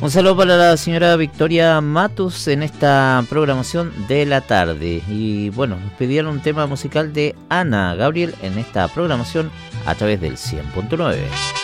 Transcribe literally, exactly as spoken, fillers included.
Un saludo para la señora Victoria Matus en esta programación de la tarde. Y bueno, nos pidieron un tema musical de Ana Gabriel en esta programación a través del cien punto nueve.